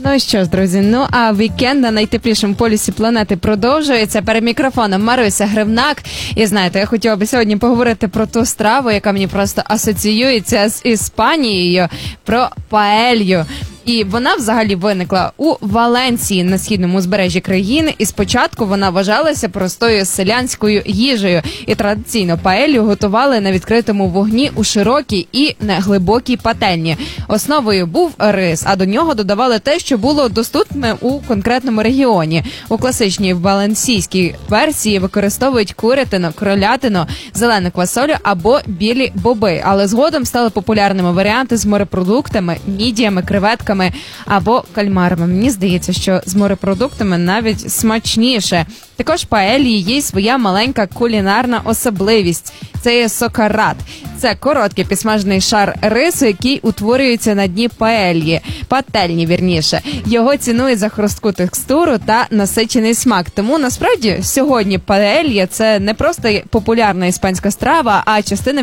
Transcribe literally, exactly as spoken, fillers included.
Ну що ж, друзі, ну а вікенд на найтеплішому полюсі планети продовжується. Перед мікрофоном Маруся Гривнак. І знаєте, я хотіла би сьогодні поговорити про ту страву, яка мені просто асоціюється з Іспанією, про паелью. І вона взагалі виникла у Валенсії на східному узбережжі країни, і спочатку вона вважалася простою селянською їжею. І традиційно паелью готували на відкритому вогні у широкій і неглибокій пательні. Основою був рис, а до нього додавали те, що було доступне у конкретному регіоні. У класичній валенсійській версії використовують курятину, кролятину, зелену квасолю або білі боби. Але згодом стали популярними варіанти з морепродуктами, мідіями, креветками або кальмарами. Мені здається, що з морепродуктами навіть смачніше. Також паельї є своя маленька кулінарна особливість. Це є сокарат. Це короткий підсмажений шар рису, який утворюється на дні паельї. Пательні, вірніше. Його цінують за хрустку текстуру та насичений смак. Тому, насправді, сьогодні паелья – це не просто популярна іспанська страва, а частина